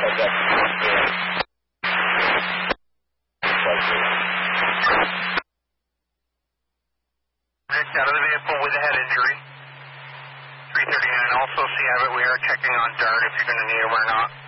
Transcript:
Out of the vehicle with a head injury. 339, also CAVIT, we are checking on DART if you're going to need him or not.